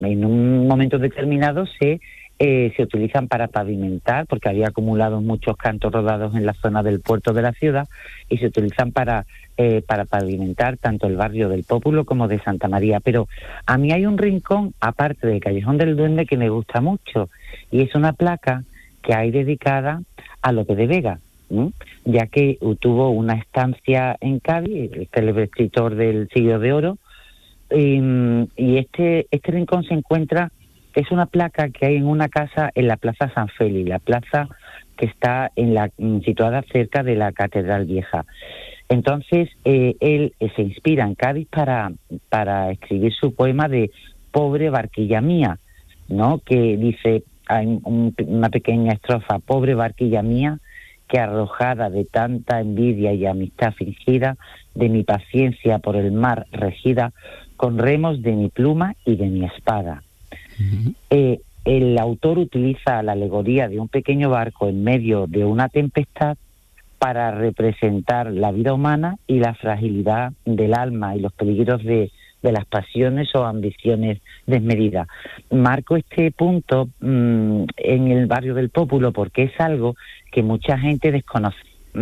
en un momento determinado se utilizan para pavimentar, porque había acumulado muchos cantos rodados en la zona del puerto de la ciudad, y se utilizan para pavimentar tanto el barrio del Pópulo como de Santa María. Pero a mí hay un rincón, aparte del Callejón del Duende, que me gusta mucho, y es una placa que hay dedicada a Lope de Vega, ya que tuvo una estancia en Cádiz, el célebre escritor del Siglo de Oro, y este rincón se encuentra, es una placa que hay en una casa en la Plaza San Félix, la plaza que está situada cerca de la Catedral Vieja. Entonces, él se inspira en Cádiz para escribir su poema de Pobre barquilla mía, ¿no? Que dice, hay una pequeña estrofa: pobre barquilla mía, que arrojada de tanta envidia y amistad fingida, de mi paciencia por el mar regida, con remos de mi pluma y de mi espada. El autor utiliza la alegoría de un pequeño barco en medio de una tempestad para representar la vida humana y la fragilidad del alma y los peligros de las pasiones o ambiciones desmedidas. Marco este punto en el barrio del Pópulo porque es algo que mucha gente desconoce.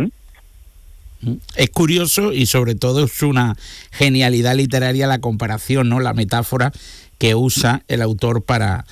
Es curioso y sobre todo es una genialidad literaria la comparación, ¿no? La metáfora que usa el autor para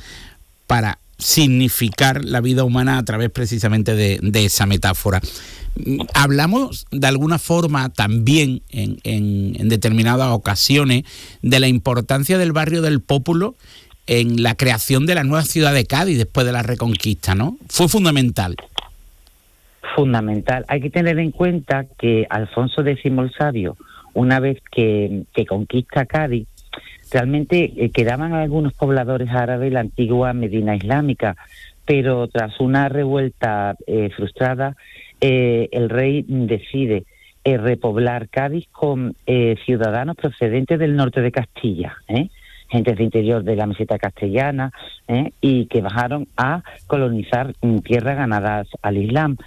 significar la vida humana a través precisamente de esa metáfora. Hablamos de alguna forma también en determinadas ocasiones de la importancia del barrio del Pópulo en la creación de la nueva ciudad de Cádiz después de la Reconquista, ¿no? Fue fundamental. Fundamental. Hay que tener en cuenta que Alfonso X el Sabio, una vez que conquista Cádiz, realmente quedaban algunos pobladores árabes en la antigua Medina Islámica, pero tras una revuelta frustrada, el rey decide repoblar Cádiz con ciudadanos procedentes del norte de Castilla, gentes de interior de la meseta castellana, y que bajaron a colonizar tierras ganadas al Islam.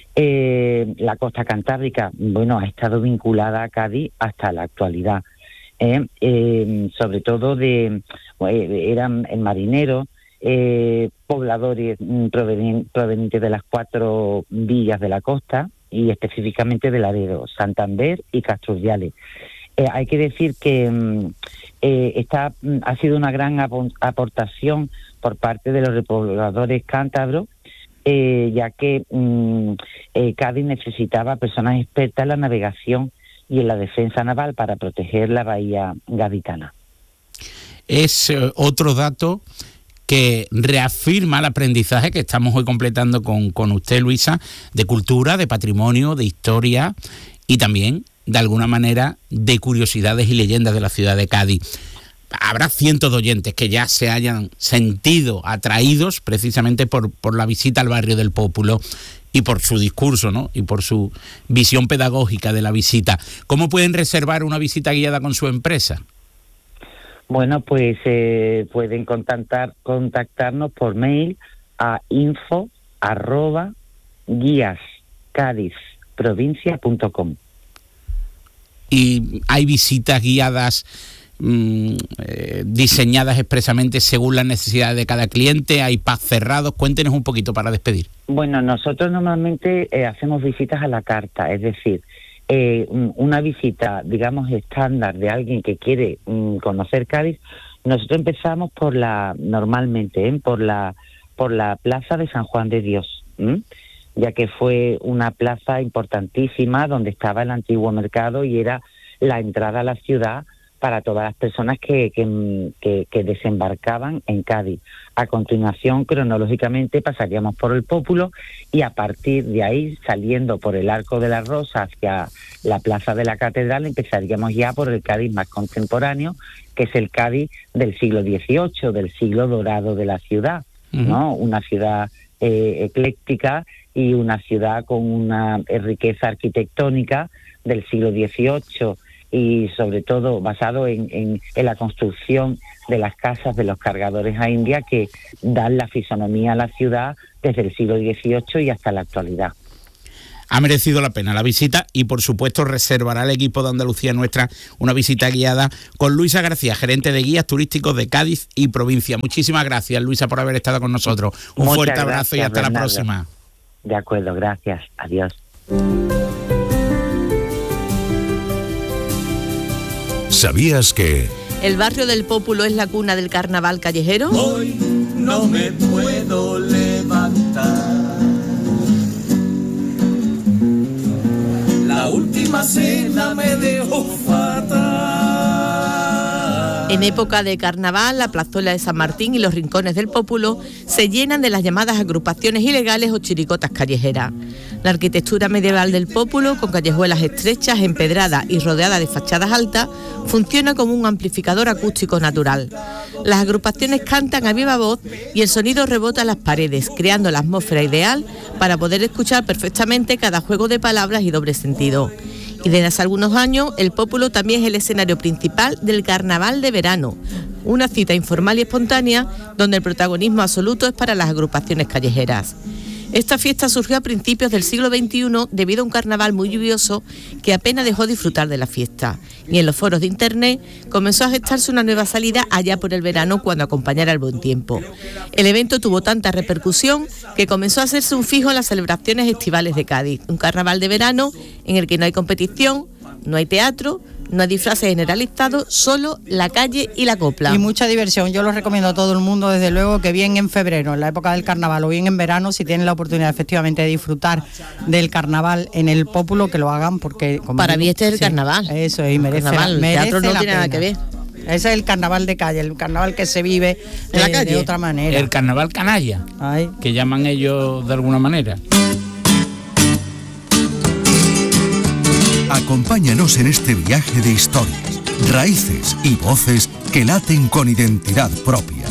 La costa cantábrica, ha estado vinculada a Cádiz hasta la actualidad. Sobre todo eran marineros, pobladores provenientes de las 4 villas de la costa y específicamente de Laredo, Santander y Castrurdiales. Hay que decir que ha sido una gran aportación por parte de los repobladores cántabros, ya que Cádiz necesitaba personas expertas en la navegación y en la defensa naval para proteger la bahía gaditana. Es otro dato que reafirma el aprendizaje que estamos hoy completando con usted, Luisa, de cultura, de patrimonio, de historia y también, de alguna manera, de curiosidades y leyendas de la ciudad de Cádiz. Habrá cientos de oyentes que ya se hayan sentido atraídos precisamente por la visita al barrio del Pópulo y por su discurso, ¿no? Y por su visión pedagógica de la visita. ¿Cómo pueden reservar una visita guiada con su empresa? Bueno, pues pueden contactarnos por mail a info@guiascadizprovincia.com. ¿Y hay visitas guiadas diseñadas expresamente según las necesidades de cada cliente? ¿Hay packs cerrados? Cuéntenos un poquito para despedir. Bueno, nosotros normalmente hacemos visitas a la carta, es decir, una visita, digamos, estándar de alguien que quiere conocer Cádiz. Nosotros empezamos normalmente por la plaza de San Juan de Dios, ya que fue una plaza importantísima donde estaba el antiguo mercado y era la entrada a la ciudad para todas las personas que desembarcaban en Cádiz. A continuación, cronológicamente, pasaríamos por el Pópulo y a partir de ahí, saliendo por el Arco de la Rosa hacia la Plaza de la Catedral, empezaríamos ya por el Cádiz más contemporáneo, que es el Cádiz del siglo XVIII, del siglo dorado de la ciudad, ¿no? Una ciudad ecléctica y una ciudad con una riqueza arquitectónica del siglo XVIII, y sobre todo basado en la construcción de las casas de los cargadores a India que dan la fisonomía a la ciudad desde el siglo XVIII y hasta la actualidad. ha merecido la pena la visita y por supuesto reservará el equipo de Andalucía Nuestra una visita guiada con Luisa García, gerente de guías turísticos de Cádiz y provincia. Muchísimas gracias, Luisa, por haber estado con nosotros. Un Muchas fuerte abrazo, gracias, y hasta Bernardo. la próxima. De acuerdo, gracias. Adiós. ¿Sabías que ¿El barrio del Pópulo es la cuna del carnaval callejero? Hoy no me puedo levantar. La última cena me dejó fatal. En época de carnaval, la plazuela de San Martín y los rincones del Pópulo se llenan de las llamadas agrupaciones ilegales o chiricotas callejeras. La arquitectura medieval del Pópulo, con callejuelas estrechas, empedradas y rodeadas de fachadas altas, funciona como un amplificador acústico natural. Las agrupaciones cantan a viva voz y el sonido rebota en las paredes, creando la atmósfera ideal para poder escuchar perfectamente cada juego de palabras y doble sentido. Y desde hace algunos años, el Pópulo también es el escenario principal del Carnaval de Verano, una cita informal y espontánea donde el protagonismo absoluto es para las agrupaciones callejeras. Esta fiesta surgió a principios del siglo XXI debido a un carnaval muy lluvioso que apenas dejó disfrutar de la fiesta. Y en los foros de internet comenzó a gestarse una nueva salida allá por el verano cuando acompañara el buen tiempo. El evento tuvo tanta repercusión que comenzó a hacerse un fijo en las celebraciones estivales de Cádiz. Un carnaval de verano en el que no hay competición, no hay teatro, no hay disfraces generalizados, solo la calle y la copla. Y mucha diversión. Yo lo recomiendo a todo el mundo, desde luego, que bien en febrero, en la época del carnaval, o bien en verano, si tienen la oportunidad efectivamente de disfrutar del carnaval en el Pópulo, que lo hagan, porque... Para mí este es el carnaval. Eso, y merece, carnaval, merece el teatro no la tiene nada pena. que ver. Ese es el carnaval de calle, el carnaval que se vive ¿En la calle? de otra manera. El carnaval canalla, Ay. que llaman ellos de alguna manera. Acompáñanos en este viaje de historias, raíces y voces que laten con identidad propia.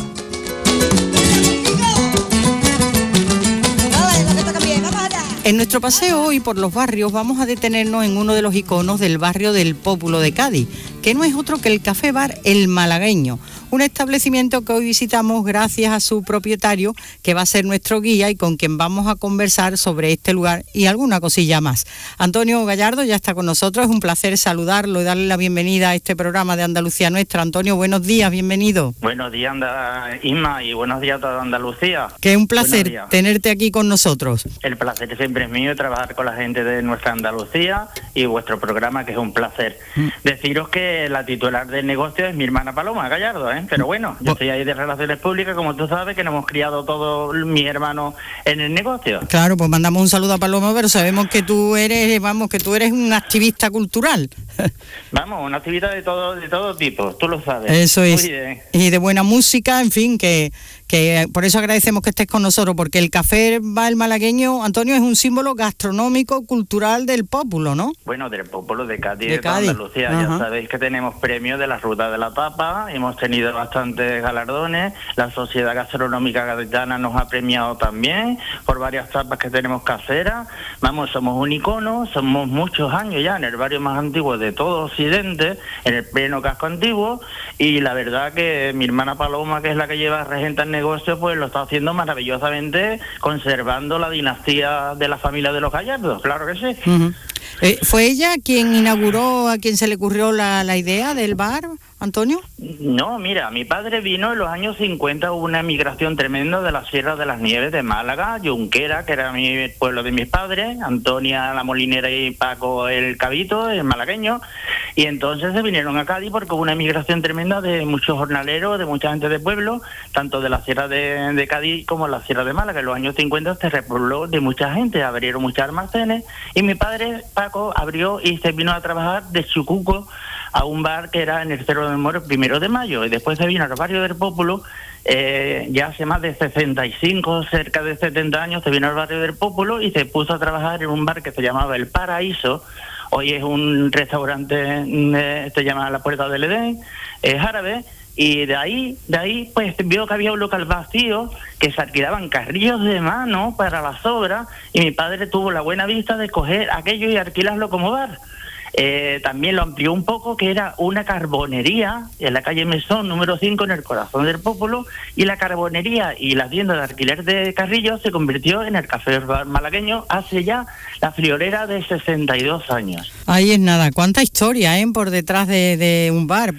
En nuestro paseo hoy por los barrios vamos a detenernos en uno de los iconos del barrio del Pópulo de Cádiz, que no es otro que el Café Bar El Malagueño, un establecimiento que hoy visitamos gracias a su propietario, que va a ser nuestro guía y con quien vamos a conversar sobre este lugar y alguna cosilla más. Antonio Gallardo ya está con nosotros, es un placer saludarlo y darle la bienvenida a este programa de Andalucía Nuestra. Antonio, buenos días, bienvenido. Buenos días, Isma, y buenos días a toda Andalucía. Que es un placer tenerte aquí con nosotros. El placer siempre es mío trabajar con la gente de nuestra Andalucía y vuestro programa, que es un placer. Deciros que la titular del negocio es mi hermana Paloma Gallardo, pero bueno, yo estoy ahí de Relaciones Públicas, como tú sabes, que nos hemos criado todos mis hermanos en el negocio. Claro, pues mandamos un saludo a Paloma, pero sabemos que tú eres, un activista cultural. Vamos, una actividad de todo tipo, tú lo sabes. Eso es. Muy bien. Y de buena música, en fin, que por eso agradecemos que estés con nosotros, porque el Café Bar El Malagueño, Antonio, es un símbolo gastronómico, cultural del Pópulo, ¿no? Bueno, del Pópulo de Cádiz, de Cádiz. Andalucía. Ajá. Ya sabéis que tenemos premios de la Ruta de la Tapa, hemos tenido bastantes galardones, la Sociedad Gastronómica Gaditana nos ha premiado también por varias tapas que tenemos caseras. Vamos, somos un icono, somos muchos años ya en el barrio más antiguo de todo Occidente, en el pleno casco antiguo, y la verdad que mi hermana Paloma, que es la que lleva regenta el negocio, pues lo está haciendo maravillosamente, conservando la dinastía de la familia de los Gallardos, claro que sí. Uh-huh. ¿Fue ella quien inauguró, a quien se le ocurrió la idea del bar, Antonio? No, mira, mi padre vino en los años 50, hubo una emigración tremenda de la Sierra de las Nieves de Málaga, Junquera, que era mi pueblo de mis padres, Antonia la Molinera y Paco el Cabito, el malagueño, y entonces se vinieron a Cádiz porque hubo una emigración tremenda de muchos jornaleros, de mucha gente de pueblo, tanto de la Sierra de Cádiz como la Sierra de Málaga. En los años 50 se repobló de mucha gente, abrieron muchos almacenes, y mi padre, Paco, abrió y se vino a trabajar de Chucuco a un bar que era en el Cerro del Moro, 1 de Mayo, y después se vino al barrio del Pópulo, ya hace más de 65, cerca de 70 años, se vino al barrio del Pópulo y se puso a trabajar en un bar que se llamaba El Paraíso. Hoy es un restaurante, se llama La Puerta del Edén, es árabe, y de ahí pues vio que había un local vacío, que se alquilaban carrillos de mano para las obras, y mi padre tuvo la buena vista de coger aquello y alquilarlo como bar. también lo amplió un poco, que era una carbonería en la calle Mesón, número 5, en el corazón del Pópulo, y la carbonería y la tienda de alquiler de Carrillo se convirtió en el Café Bar malagueño hace ya la friolera de 62 años. Ahí es nada, cuánta historia, por detrás de un bar.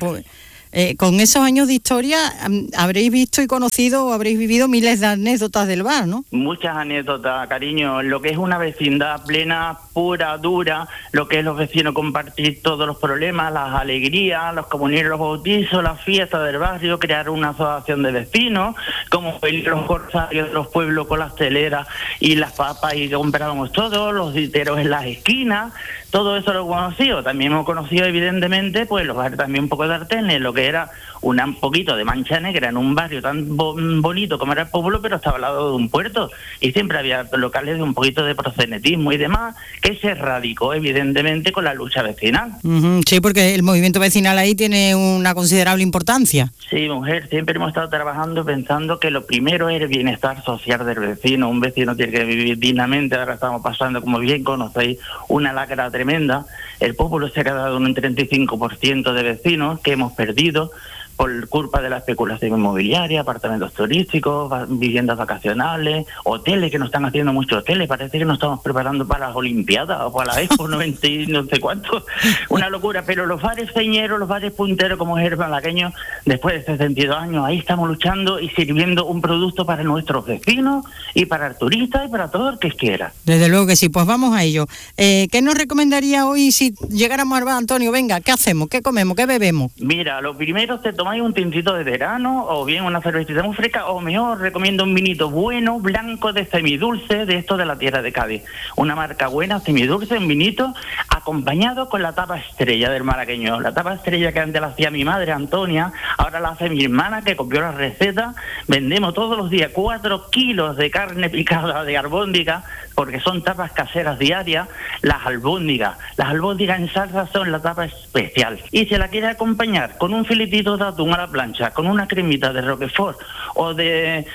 Con esos años de historia habréis visto y conocido o habréis vivido miles de anécdotas del bar, ¿no? Muchas anécdotas, cariño. Lo que es una vecindad plena, pura, dura, lo que es los vecinos compartir todos los problemas, las alegrías, los comuniones, los bautizos, las fiestas del barrio, crear una asociación de vecinos, como los corsarios de los pueblos con las teleras y las papas y comprábamos todos, los diteros en las esquinas. Todo eso lo he conocido. También hemos conocido, evidentemente, pues los bares también un poco de Artenes, lo que era un poquito de mancha negra en un barrio tan bonito como era el Pópulo, pero estaba al lado de un puerto. Y siempre había locales de un poquito de proxenetismo y demás, que se radicó, evidentemente, con la lucha vecinal. Sí, porque el movimiento vecinal ahí tiene una considerable importancia. Sí, mujer, siempre hemos estado trabajando pensando que lo primero es el bienestar social del vecino. Un vecino tiene que vivir dignamente. Ahora estamos pasando, como bien conocéis, una lacra tremenda. El Pópulo se ha quedado en un 35% de vecinos que hemos perdido por culpa de la especulación inmobiliaria, apartamentos turísticos, viviendas vacacionales, hoteles, que nos están haciendo muchos hoteles. Parece que nos estamos preparando para las Olimpiadas o para la Expo 90 y no sé cuánto. Una locura. Pero los bares señeros, los bares punteros como es el malagueño, después de 62 años, ahí estamos luchando y sirviendo un producto para nuestros vecinos y para el turista y para todo el que quiera. Desde luego que sí. Pues vamos a ello. ¿Qué nos recomendaría hoy si llegáramos al bar, Antonio? Venga, ¿qué hacemos? ¿Qué comemos? ¿Qué bebemos? Mira, lo primero te tomáis un tintito de verano o bien una cervecita muy fresca, o mejor recomiendo un vinito bueno, blanco, de semidulce, de esto de la tierra de Cádiz. Una marca buena, semidulce, un vinito acompañado con la tapa estrella del malagueño. La tapa estrella que antes la hacía mi madre, Antonia, ahora la hace mi hermana, que copió la receta. Vendemos todos los días 4 kilos de carne picada de albóndiga, porque son tapas caseras diarias. Las albóndigas en salsa son la tapa especial. Y si la quiere acompañar con un filetito de atún a la plancha, con una cremita de Roquefort o de,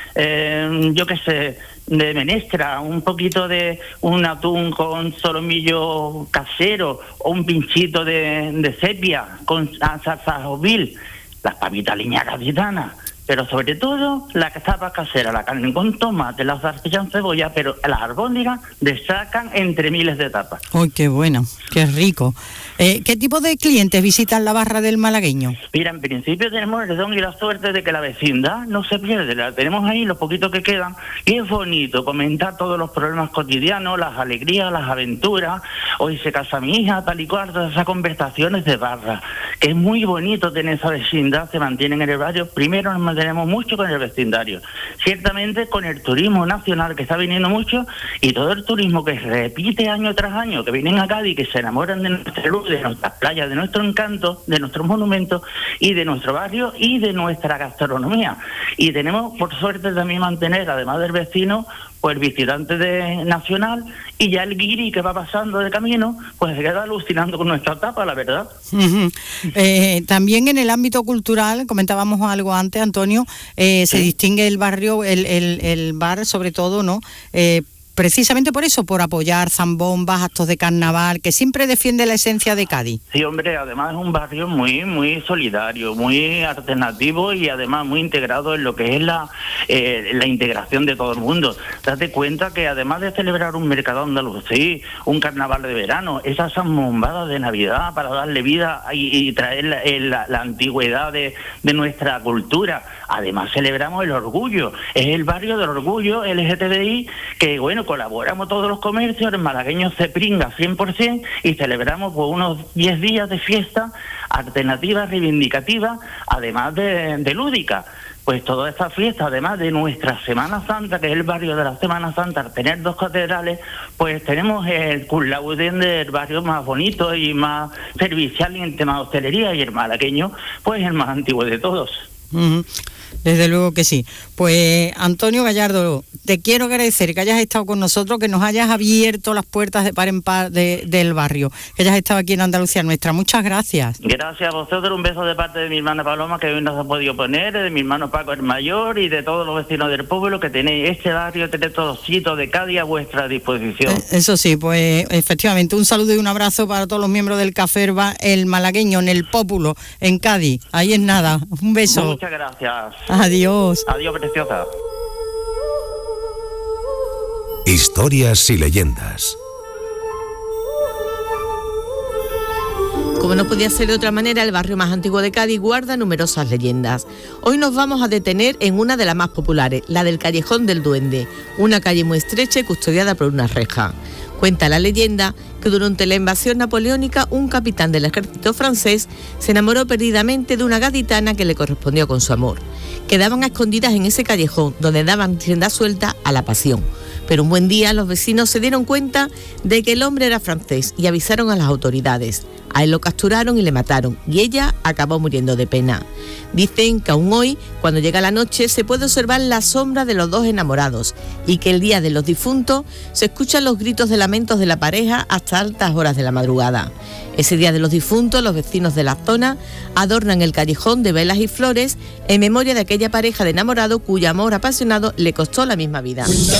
yo qué sé, de menestra, un poquito de un atún con solomillo casero o un pinchito de sepia con salsa ovil, las papitas liña gaditanas. Pero sobre todo, la tapa casera, la carne con tomate, la salchicha en cebolla, pero las albóndigas destacan entre miles de tapas. ¡Uy, qué bueno! ¡Qué rico! ¿Qué tipo de clientes visitan la barra del malagueño? Mira, en principio tenemos el don y la suerte de que la vecindad no se pierde. La tenemos ahí, los poquitos que quedan, y es bonito comentar todos los problemas cotidianos, las alegrías, las aventuras. Hoy se casa mi hija, tal y cual, todas esas conversaciones de barra, que es muy bonito tener esa vecindad, se mantienen en el barrio. Primero nos mantenemos mucho con el vecindario, ciertamente con el turismo nacional, que está viniendo mucho, y todo el turismo que repite año tras año, que vienen a Cádiz, que se enamoran de nuestra luz, de nuestras playas, de nuestro encanto, de nuestros monumentos y de nuestro barrio y de nuestra gastronomía. Y tenemos, por suerte, también mantener, además del vecino, pues el visitante nacional, y ya el guiri que va pasando de camino, pues se queda alucinando con nuestra tapa, la verdad. También en el ámbito cultural, comentábamos algo antes, Antonio, se distingue el barrio, el bar sobre todo, ¿no? Precisamente por eso, por apoyar zambombas, actos de carnaval, que siempre defiende la esencia de Cádiz. Sí, hombre, además es un barrio muy solidario, muy alternativo y además muy integrado en lo que es la integración de todo el mundo. Date cuenta que además de celebrar un mercado andalusí, un carnaval de verano, esas zambombadas de Navidad para darle vida y traer la antigüedad de nuestra cultura. Además celebramos el orgullo, es el barrio del orgullo LGTBI, que bueno, colaboramos todos los comercios, el malagueño se pringa 100% y celebramos pues unos 10 días de fiesta alternativa, reivindicativa, además de lúdica. Pues toda esta fiesta, además de nuestra Semana Santa, que es el barrio de la Semana Santa, al tener 2 catedrales, pues tenemos el cum laude del barrio más bonito y más servicial en tema de hostelería, y el malagueño, pues el más antiguo de todos. Desde luego que sí. Pues Antonio Gallardo, te quiero agradecer que hayas estado con nosotros, que nos hayas abierto las puertas de par en par del barrio, que hayas estado aquí en Andalucía Nuestra. Muchas gracias. Gracias a vosotros, un beso de parte de mi hermana Paloma, que hoy no se ha podido poner, de mi hermano Paco el mayor y de todos los vecinos del pueblo, que tenéis este barrio, tenéis todos los sitios de Cádiz a vuestra disposición. Eso sí, pues efectivamente, un saludo y un abrazo para todos los miembros del Café Bar El Malagueño, en el Pópulo, en Cádiz. Ahí es nada, un beso. Muchas gracias. Adiós. Adiós, preciosa. Historias y leyendas. Como no podía ser de otra manera, el barrio más antiguo de Cádiz guarda numerosas leyendas. Hoy nos vamos a detener en una de las más populares, la del Callejón del Duende, una calle muy estrecha y custodiada por una reja. Cuenta la leyenda que durante la invasión napoleónica un capitán del ejército francés se enamoró perdidamente de una gaditana que le correspondió con su amor. Quedaban a escondidas en ese callejón donde daban rienda suelta a la pasión. Pero un buen día los vecinos se dieron cuenta de que el hombre era francés y avisaron a las autoridades. A él lo capturaron y le mataron, y ella acabó muriendo de pena. Dicen que aún hoy, cuando llega la noche, se puede observar la sombra de los dos enamorados, y que el día de los difuntos se escuchan los gritos de lamentos de la pareja hasta altas horas de la madrugada. Ese día de los difuntos, los vecinos de la zona adornan el callejón de velas y flores en memoria de aquella pareja de enamorados cuyo amor apasionado le costó la misma vida.